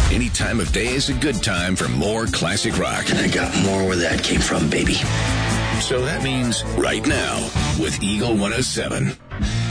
Any time of day is a good time for more classic rock. And I got more where that came from, baby. So that means right now with Eagle 107.